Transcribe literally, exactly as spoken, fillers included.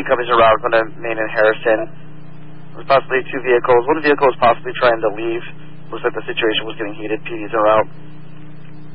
companies en route going to Maine and Harrison. There's possibly two vehicles. One vehicle was possibly trying to leave. Looks like the situation was getting heated. P D's en route.